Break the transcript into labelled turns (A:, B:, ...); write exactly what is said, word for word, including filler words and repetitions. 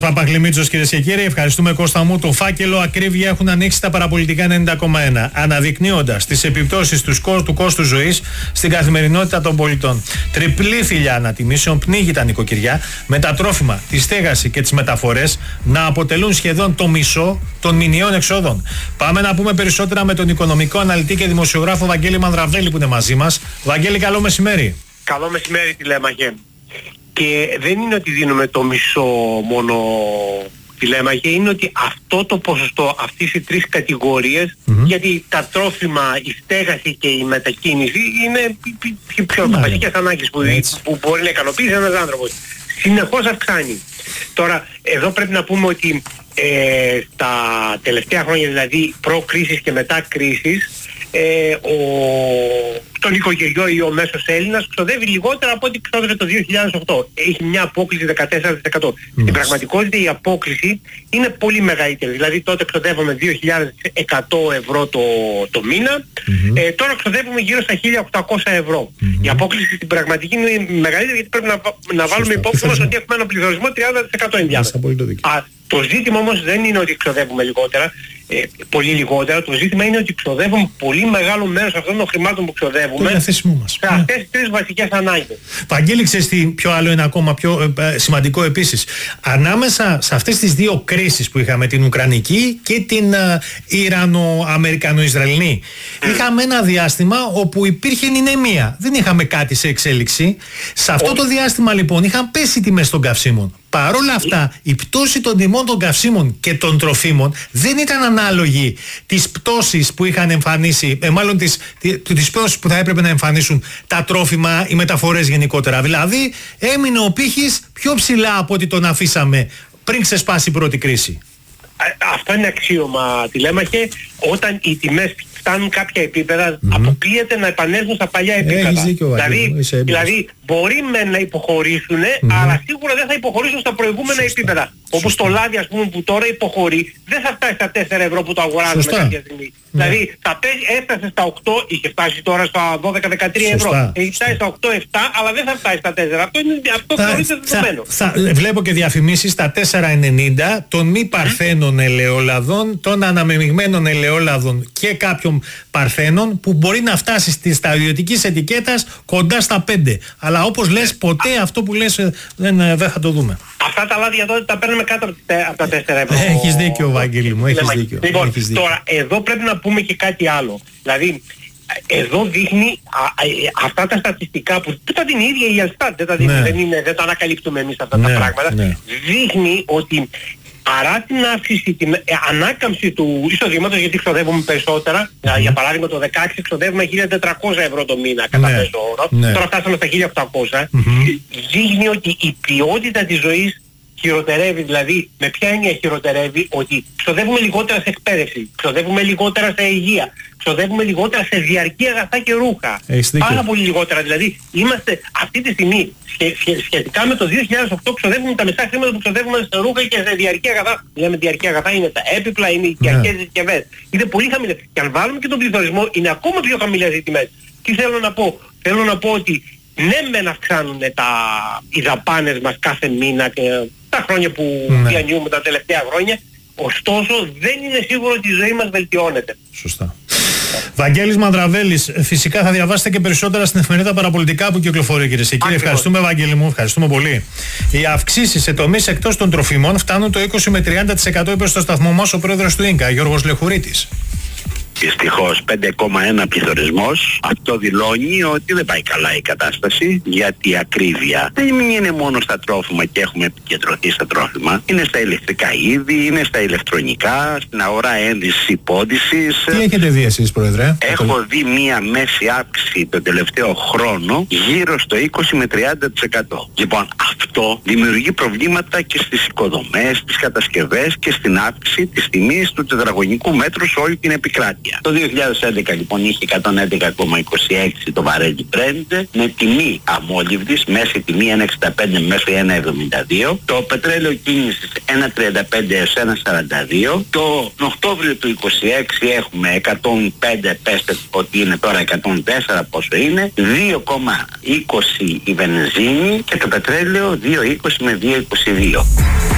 A: Παπαγλημίτσος, κυρίες και κύριοι, ευχαριστούμε Κώστα μου. Το φάκελο ακρίβεια έχουν ανοίξει τα παραπολιτικά ενενήντα κόμμα ένα, αναδεικνύοντας τις επιπτώσεις του, του κόστου ζωής στην καθημερινότητα των πολιτών. Τριπλή θηλιά ανατιμήσεων πνίγει τα νοικοκυριά, με τα τρόφιμα, τη στέγαση και τις μεταφορές να αποτελούν σχεδόν το μισό των μηνιαίων εξόδων. Πάμε να πούμε περισσότερα με τον οικονομικό αναλυτή και δημοσιογράφο Βαγγέλη Μανδραβέλη που είναι μαζί μας. Βαγγέλη, καλό μεσημέρι.
B: Καλό μεσημέρι, τηλέμαχε. Και δεν είναι ότι δίνουμε το μισό μόνο τηλέμαχε, είναι ότι αυτό το ποσοστό, αυτές οι τρεις κατηγορίες, mm-hmm. γιατί τα τρόφιμα, η στέγαση και η μετακίνηση είναι οι πιο mm-hmm. βασικές ανάγκες που, που μπορεί να ικανοποιήσει ένας άνθρωπος. Συνεχώς αυξάνει. Τώρα, εδώ πρέπει να πούμε ότι ε, τα τελευταία χρόνια, δηλαδή προ-κρίσης και μετά κρίσης, ε, ο, το νοικοκυριό ή ο μέσος Έλληνας ξοδεύει λιγότερα από ό,τι ξόδευε το δύο χιλιάδες οκτώ. Έχει μια απόκλιση δεκατέσσερα τοις εκατό. Mm. Στην πραγματικότητα η απόκλιση είναι πολύ μεγαλύτερη. Δηλαδή τότε ξοδεύαμε δύο χιλιάδες εκατό ευρώ το, το μήνα, mm-hmm. ε, τώρα ξοδεύουμε γύρω στα χίλια οκτακόσια ευρώ. Mm-hmm. Η απόκλιση στην πραγματική είναι μεγαλύτερη, γιατί πρέπει να, να βάλουμε υπόψη μας ότι έχουμε ένα πληθωρισμό τριάντα τοις εκατό ενδιάμεσα. Το ζήτημα όμως δεν είναι ότι ξοδεύουμε λιγότερα, ε, πολύ λιγότερα. Το ζήτημα είναι ότι ξοδεύουμε πολύ μεγάλο μέρος αυτών των χρημάτων που ξοδεύουμε σε αυτές τις τρεις βασικές ανάγκες.
A: Βαγγέλη, ξέρεις τι πιο άλλο είναι ακόμα πιο ε, σημαντικό επίσης. Ανάμεσα σε αυτές τις δύο κρίσεις που είχαμε, την Ουκρανική και την ε, Ιρανο-Αμερικανο-Ισραηλινή, mm. είχαμε ένα διάστημα όπου υπήρχε νηνεμία. Δεν είχαμε κάτι σε εξέλιξη. Σε αυτό oh. το διάστημα λοιπόν είχαν πέσει οι τιμές των καυσίμων. Παρ' όλα αυτά, η πτώση των τιμών των καυσίμων και των τροφίμων δεν ήταν ανάλογη της πτώσης που είχαν εμφανίσει, ε, μάλλον της, της πτώσης που θα έπρεπε να εμφανίσουν τα τρόφιμα, οι μεταφορές γενικότερα. Δηλαδή, έμεινε ο πύχης πιο ψηλά από ό,τι τον αφήσαμε πριν ξεσπάσει η πρώτη κρίση.
B: Αυτό είναι αξίωμα, τηλέμαχε. Όταν οι τιμές φτάνουν κάποια επίπεδα, mm-hmm. αποκλείεται να επανέλθουν στα παλιά επίπεδα.
A: Έχεις δίκιο,
B: δηλαδή, δηλαδή μπορεί με να υποχωρήσουν, mm-hmm. αλλά σίγουρα δεν θα υποχωρήσουν στα προηγούμενα Σωστά. επίπεδα. Σωστά. Όπως το λάδι, ας πούμε, που τώρα υποχωρεί, δεν θα φτάσει στα τέσσερα ευρώ που το αγοράζουμε Σωστά. κάποια στιγμή. Ναι. Δηλαδή θα πέσει, έφτασε στα οκτώ, είχε φτάσει τώρα στα δώδεκα με δεκατρία ευρώ. Έχει φτάσει στα οκτώ επτά, αλλά δεν θα φτάσει στα τέσσερα. Αυτό είναι αυτό θα, θεωρείται δεδομένο. Θα, θα, βλέπω και διαφημίσεις στα τέσσερα ενενήντα των μη παρθένων mm. ελαιόλαδων, των αναμειγμένων ελαιόλαδων και κάποιων παρθένων που μπορεί να φτάσει στη σταδιωτικής ετικέτας κοντά στα πέντε. Αλλά όπως λες, ποτέ Α. αυτό που λες δεν, δεν θα το δούμε. Αυτά τα λάδια τότε τα παίρνουμε κάτω από τα τέσσερα ευρώ.
A: Έχεις δίκιο, Βαγγέλη μου, έχεις δίκιο.
B: Λοιπόν,
A: έχεις δίκιο.
B: Τώρα, εδώ πρέπει να πούμε και κάτι άλλο. Δηλαδή, εδώ δείχνει α, α, αυτά τα στατιστικά που, που τα δίνει η ίδια η Ελστάτ, δεν τα δίνει, ναι. δεν, είναι, δεν τα ανακαλύπτουμε εμείς αυτά ναι, τα πράγματα. Ναι. Δείχνει ότι παρά την αύξηση, την ε, ανάκαμψη του εισοδήματος, γιατί ξοδεύουμε περισσότερα, mm-hmm. για παράδειγμα το δεκαέξι ξοδεύουμε χίλια τετρακόσια ευρώ το μήνα κατά ναι. μέσο όρο, ναι. τώρα φτάσαμε στα χίλια οκτακόσια, mm-hmm. δείχνει ότι η ποιότητα της ζωής χειροτερεύει. Δηλαδή, με ποια έννοια χειροτερεύει? Ότι ξοδεύουμε λιγότερα σε εκπαίδευση, ξοδεύουμε λιγότερα σε υγεία, ξοδεύουμε λιγότερα σε διαρκή αγαθά και ρούχα. Πάρα πολύ λιγότερα. Δηλαδή, είμαστε αυτή τη στιγμή σχε, σχε, σχετικά με το δύο χιλιάδες οκτώ ξοδεύουμε τα μισά χρήματα που ξοδεύουμε σε ρούχα και σε διαρκή αγαθά. Λέμε διαρκή αγαθά, είναι τα έπιπλα, είναι οι οικιακές συσκευές. Είναι πολύ χαμηλές. Και αν βάλουμε και τον πληθωρισμό, είναι ακόμα πιο χαμηλές οι τιμές. Τι θέλω να πω? Θέλω να πω ότι ναι μεν αυξάνουν τα, οι δαπάνες μας κάθε μήνα και τα χρόνια που ναι. διανύουμε τα τελευταία χρόνια, ωστόσο δεν είναι σίγουρο ότι η ζωή μας βελτιώνεται.
A: Σωστά. Βαγγέλης Μανδραβέλης, φυσικά θα διαβάσετε και περισσότερα στην εφημερίδα Παραπολιτικά που κυκλοφορεί, κύριε και κύριοι. Ευχαριστούμε, Βαγγέλη μου, ευχαριστούμε πολύ. Οι αυξήσεις σε τομείς εκτός των τροφίμων φτάνουν το είκοσι με τριάντα τοις εκατό, είπε στο σταθμό μας ο πρόεδρος του Ίνκα, Γιώργος Λεχουρίτης.
C: Δυστυχώς πέντε κόμμα ένα πληθωρισμός. Αυτό δηλώνει ότι δεν πάει καλά η κατάσταση, γιατί η ακρίβεια δεν είναι μόνο στα τρόφιμα και έχουμε επικεντρωθεί στα τρόφιμα. Είναι στα ηλεκτρικά είδη, είναι στα ηλεκτρονικά, στην αγορά ένδυσης υπόδυσης.
A: Τι έχετε δει εσείς, Πρόεδρε?
C: Έχω δει μία μέση αύξηση τον τελευταίο χρόνο γύρω στο είκοσι με τριάντα τοις εκατό. Λοιπόν, αυτό δημιουργεί προβλήματα και στις οικοδομές, στις κατασκευές και στην αύξηση της τιμής του τετραγωνικού μέτρου σε όλη την επικράτεια. Το δύο χιλιάδες έντεκα λοιπόν είχε εκατόν έντεκα κόμμα είκοσι έξι το βαρέλι Brent με τιμή αμόλυβδης, μέση τιμή ένα εξήντα πέντε μέχρι ένα εβδομήντα δύο, το πετρέλαιο κίνησης ένα τριάντα πέντε έως ένα σαράντα δύο, το Οκτώβριο του είκοσι έξι έχουμε εκατόν πέντε, πέστε ότι είναι τώρα εκατόν τέσσερα πόσο είναι, δύο κόμμα είκοσι η βενζίνη και το πετρέλαιο δύο είκοσι με δύο είκοσι δύο.